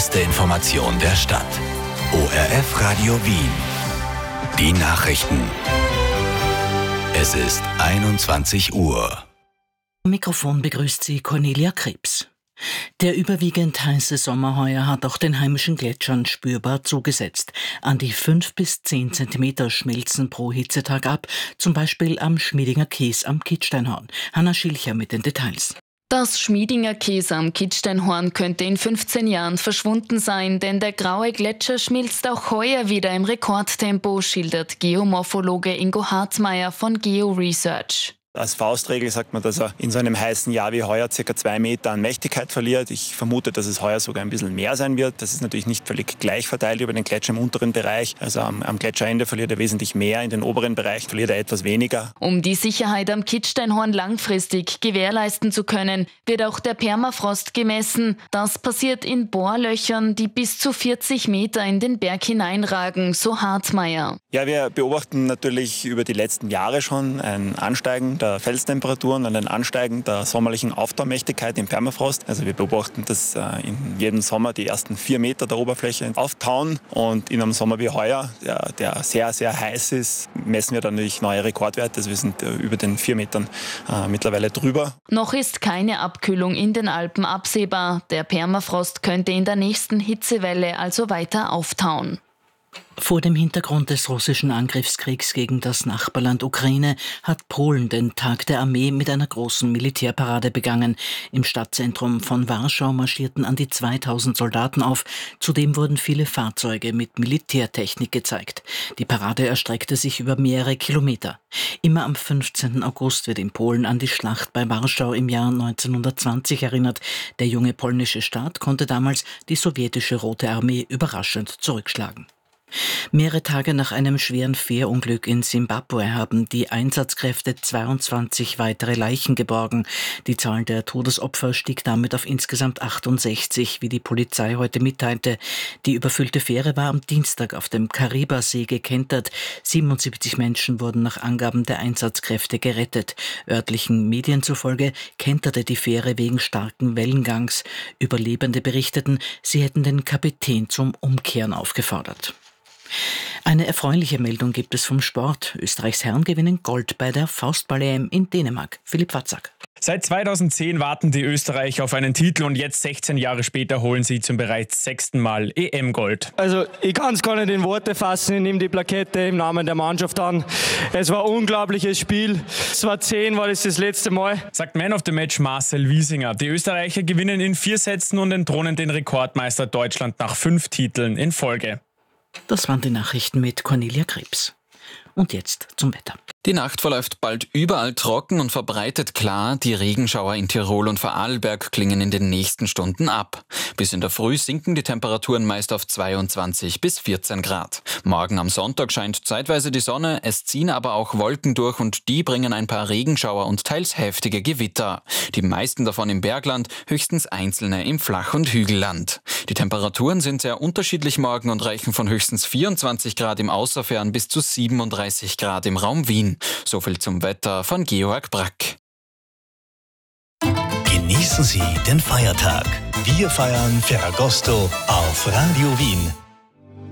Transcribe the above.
beste Information der Stadt. ORF Radio Wien. Die Nachrichten. Es ist 21 Uhr. Am Mikrofon begrüßt sie Cornelia Krebs. Der überwiegend heiße Sommer heuer hat auch den heimischen Gletschern spürbar zugesetzt. An die 5 bis 10 Zentimeter schmelzen pro Hitzetag ab, zum Beispiel am Schmiedinger Kies am Kitzsteinhorn. Hanna Schilcher mit den Details. Das Schmiedinger Kies am Kitzsteinhorn könnte in 15 Jahren verschwunden sein, denn der graue Gletscher schmilzt auch heuer wieder im Rekordtempo, schildert Geomorphologe Ingo Hartmeier von GeoResearch. Als Faustregel sagt man, dass er in so einem heißen Jahr wie heuer ca. 2 Meter an Mächtigkeit verliert. Ich vermute, dass es heuer sogar ein bisschen mehr sein wird. Das ist natürlich nicht völlig gleich verteilt über den Gletscher im unteren Bereich. Also am Gletscherende verliert er wesentlich mehr, in den oberen Bereich verliert er etwas weniger. Um die Sicherheit am Kitzsteinhorn langfristig gewährleisten zu können, wird auch der Permafrost gemessen. Das passiert in Bohrlöchern, die bis zu 40 Meter in den Berg hineinragen, so Hartmeier. Ja, wir beobachten natürlich über die letzten Jahre schon ein Ansteigen der Felstemperaturen und ein Ansteigen der sommerlichen Auftaumächtigkeit im Permafrost. Also wir beobachten, dass in jedem Sommer die ersten 4 Meter der Oberfläche auftauen und in einem Sommer wie heuer, der sehr, sehr heiß ist, messen wir dann natürlich neue Rekordwerte. Also wir sind über den 4 Metern mittlerweile drüber. Noch ist keine Abkühlung in den Alpen absehbar. Der Permafrost könnte in der nächsten Hitzewelle also weiter auftauen. Vor dem Hintergrund des russischen Angriffskriegs gegen das Nachbarland Ukraine hat Polen den Tag der Armee mit einer großen Militärparade begangen. Im Stadtzentrum von Warschau marschierten an die 2000 Soldaten auf. Zudem wurden viele Fahrzeuge mit Militärtechnik gezeigt. Die Parade erstreckte sich über mehrere Kilometer. Immer am 15. August wird in Polen an die Schlacht bei Warschau im Jahr 1920 erinnert. Der junge polnische Staat konnte damals die sowjetische Rote Armee überraschend zurückschlagen. Mehrere Tage nach einem schweren Fährunglück in Simbabwe haben die Einsatzkräfte 22 weitere Leichen geborgen. Die Zahl der Todesopfer stieg damit auf insgesamt 68, wie die Polizei heute mitteilte. Die überfüllte Fähre war am Dienstag auf dem Kariba-See gekentert. 77 Menschen wurden nach Angaben der Einsatzkräfte gerettet. Örtlichen Medien zufolge kenterte die Fähre wegen starken Wellengangs. Überlebende berichteten, sie hätten den Kapitän zum Umkehren aufgefordert. Eine erfreuliche Meldung gibt es vom Sport. Österreichs Herren gewinnen Gold bei der Faustball-EM in Dänemark. Philipp Watzak. Seit 2010 warten die Österreicher auf einen Titel und jetzt 16 Jahre später holen sie zum bereits 6. Mal EM-Gold. Also ich kann es gar nicht in Worte fassen, ich nehme die Plakette im Namen der Mannschaft an. Es war ein unglaubliches Spiel. 2010 war das letzte Mal. Sagt Man of the Match Marcel Wiesinger. Die Österreicher gewinnen in 4 Sätzen und entthronen den Rekordmeister Deutschland nach 5 Titeln in Folge. Das waren die Nachrichten mit Cornelia Krebs. Und jetzt zum Wetter. Die Nacht verläuft bald überall trocken und verbreitet klar. Die Regenschauer in Tirol und Vorarlberg klingen in den nächsten Stunden ab. Bis in der Früh sinken die Temperaturen meist auf 22 bis 14 Grad. Morgen am Sonntag scheint zeitweise die Sonne, es ziehen aber auch Wolken durch und die bringen ein paar Regenschauer und teils heftige Gewitter. Die meisten davon im Bergland, höchstens einzelne im Flach- und Hügelland. Die Temperaturen sind sehr unterschiedlich morgen und reichen von höchstens 24 Grad im Außerfern bis zu 37 Grad im Raum Wien. So viel zum Wetter von Georg Brack. Genießen Sie den Feiertag. Wir feiern Ferragosto auf Radio Wien.